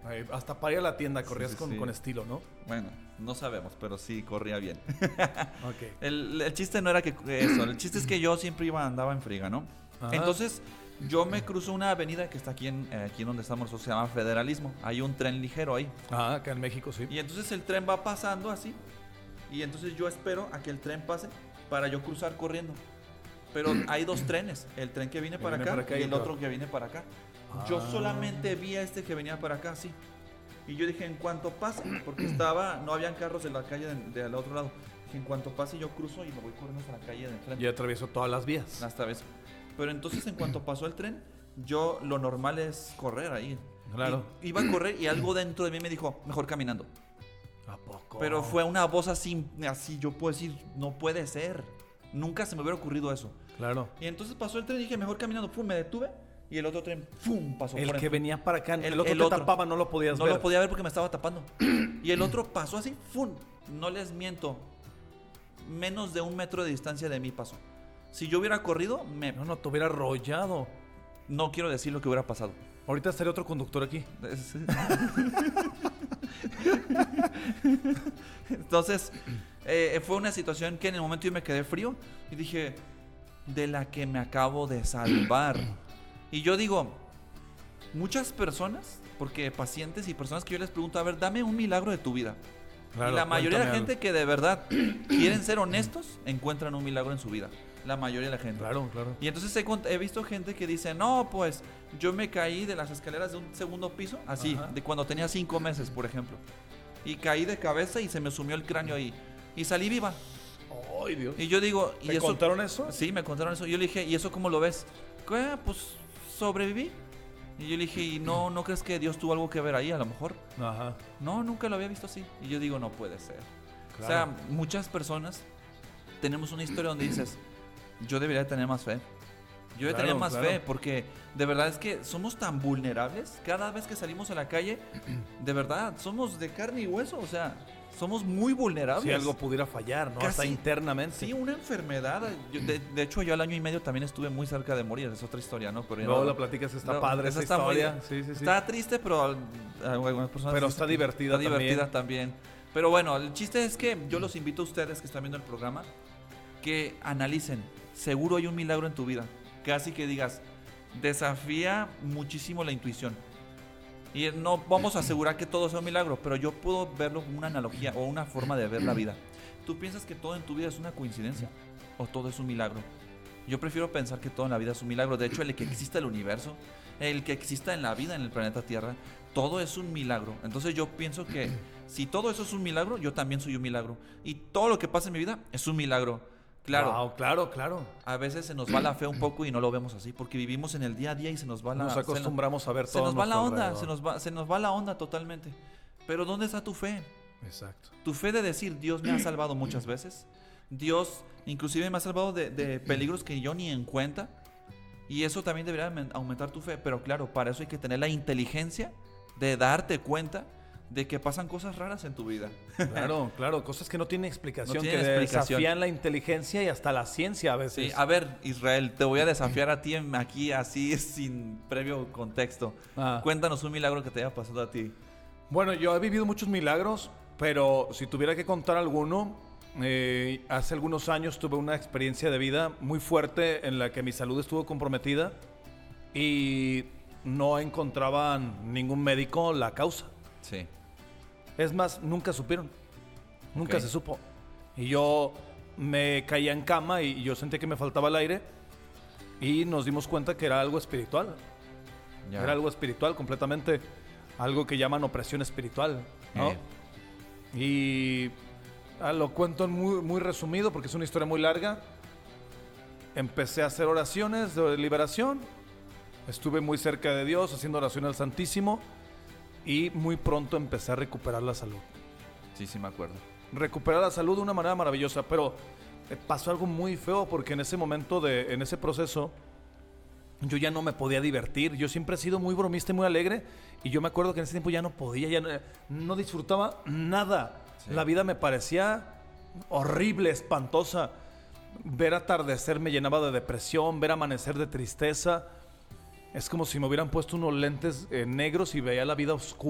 Hasta para ir a la tienda corrías Sí. con estilo, ¿no? Bueno, no sabemos, pero sí corría bien. Ok. El chiste no era que eso, el chiste es que yo siempre andaba en friega, ¿no? Ajá. Entonces, yo me cruzo una avenida que está aquí donde estamos nosotros, se llama Federalismo. Hay un tren ligero ahí. Ah, acá en México, sí. Y entonces el tren va pasando así. Y entonces yo espero a que el tren pase para yo cruzar corriendo. Pero hay dos trenes, el tren que viene para acá y el otro que viene para acá. Yo solamente vi a este que venía para acá, sí. Y yo dije, en cuanto pase, porque no habían carros en la calle del otro lado. Dije, en cuanto pase yo cruzo y me voy corriendo hasta la calle de enfrente. Y atravieso todas las vías. Hasta vez. Pero entonces en cuanto pasó el tren, yo lo normal es correr ahí. Claro. Iba a correr y algo dentro de mí me dijo, mejor caminando. ¿A poco? Pero fue una voz así yo puedo decir, no puede ser. Nunca se me hubiera ocurrido eso. Claro. Y entonces pasó el tren y dije, mejor caminando. Pum, me detuve y el otro tren, pum, pasó El por que enfrente. venía para acá, el otro el que otro. tapaba no lo podías No ver. lo podía ver porque me estaba tapando. Y el otro pasó así, ¡fum! No les miento. Menos de 1 metro de distancia de mí pasó. Si yo hubiera corrido, No te hubiera arrollado. no quiero decir lo que hubiera pasado. Ahorita estaría otro conductor aquí. Entonces, fue una situación que en el momento yo me quedé frío y dije, de la que me acabo de salvar. Y yo digo, muchas personas, porque pacientes y personas que yo les pregunto, a ver, dame un milagro de tu vida. Claro, y la mayoría de la cuéntame gente que de verdad quieren ser honestos, encuentran un milagro en su vida. La mayoría de la gente. Claro, claro. Y entonces he visto gente que dice, no, pues yo me caí de las escaleras de un segundo piso, así, Ajá. de cuando tenía 5 meses, por ejemplo. Y caí de cabeza y se me sumió el cráneo ahí. Y salí viva. Ay, Dios. Y yo digo, ¿y ¿Te eso? contaron eso? Sí, me contaron eso. Yo le dije, ¿y eso cómo lo ves? Pues sobreviví. Y yo le dije, ¿y no crees que Dios tuvo algo que ver ahí a lo mejor? Ajá. No, nunca lo había visto así. Y yo digo, no puede ser. Claro. O sea, muchas personas tenemos una historia donde dices, yo debería tener más fe. Yo debería tener más fe porque de verdad es que somos tan vulnerables. Cada vez que salimos a la calle, de verdad, somos de carne y hueso. O sea, somos muy vulnerables. Si algo pudiera fallar, ¿no? Hasta internamente. Sí, una enfermedad. De hecho, yo al año y medio también estuve muy cerca de morir. Es otra historia, ¿no? Pero Luego la platicas, está padre esa historia. Sí. Está triste, pero algunas personas... Pero está divertida también. Está divertida también. Pero bueno, el chiste es que yo los invito a ustedes que están viendo el programa que analicen. Seguro hay un milagro en tu vida. Casi que digas, desafía muchísimo la intuición. Y no vamos a asegurar que todo sea un milagro, pero yo puedo verlo como una analogía o una forma de ver la vida. ¿Tú piensas que todo en tu vida es una coincidencia o todo es un milagro? Yo prefiero pensar que todo en la vida es un milagro. De hecho, el que exista el universo, el que exista en la vida en el planeta Tierra, todo es un milagro. Entonces yo pienso que si todo eso es un milagro, yo también soy un milagro. Y todo lo que pasa en mi vida es un milagro. Claro. Wow, claro. A veces se nos va la fe un poco y no lo vemos así, porque vivimos en el día a día y se nos va la... Nos acostumbramos a ver todo. Se nos va la onda, alrededor. se nos va la onda totalmente. Pero ¿dónde está tu fe? Exacto. Tu fe de decir, Dios me ha salvado muchas veces. Dios inclusive me ha salvado de peligros que yo ni en cuenta. Y eso también debería aumentar tu fe. Pero claro, para eso hay que tener la inteligencia de darte cuenta de que pasan cosas raras en tu vida. Claro, cosas que no tienen explicación, No tienen que explicación. desafían la inteligencia y hasta la ciencia a veces. Sí, a ver, Israel, te voy a desafiar a ti aquí así sin previo contexto. Cuéntanos un milagro que te haya pasado a ti. Bueno, yo he vivido muchos milagros, pero si tuviera que contar alguno, hace algunos años tuve una experiencia de vida muy fuerte en la que mi salud estuvo comprometida y no encontraban ningún médico la causa. Sí. Es más, nunca supieron. Nunca Ok. se supo. Y yo me caía en cama y yo sentí que me faltaba el aire y nos dimos cuenta que era algo espiritual. Ya. Era algo espiritual completamente. Algo que llaman opresión espiritual, ¿no? Y lo cuento en muy resumido porque es una historia muy larga. Empecé a hacer oraciones de liberación. Estuve muy cerca de Dios haciendo oración al Santísimo. Y muy pronto empecé a recuperar la salud. Sí, me acuerdo. Recuperar la salud de una manera maravillosa, pero pasó algo muy feo porque en ese momento, en ese proceso, yo ya no me podía divertir. Yo siempre he sido muy bromista y muy alegre y yo me acuerdo que en ese tiempo ya no podía, no disfrutaba nada. Sí. La vida me parecía horrible, espantosa. Ver atardecer me llenaba de depresión, ver amanecer de tristeza. Es como si me hubieran puesto unos lentes negros y veía la vida oscura.